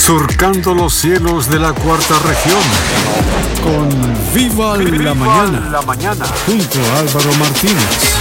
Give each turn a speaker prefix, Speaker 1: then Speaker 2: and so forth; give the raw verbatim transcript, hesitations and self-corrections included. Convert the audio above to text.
Speaker 1: Surcando los cielos de la cuarta región. Con Viva, Viva la Mañana.
Speaker 2: la Mañana.
Speaker 1: Junto a Álvaro Martínez.